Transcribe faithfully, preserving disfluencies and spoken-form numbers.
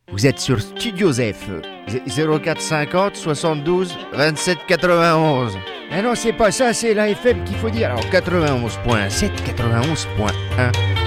Vous êtes sur Studio Zef, zéro quatre cinquante soixante-douze vingt-sept quatre-vingt-onze. Eh non, c'est pas ça, c'est la F M qu'il faut dire. Alors quatre-vingt-onze point sept, quatre-vingt-onze point un.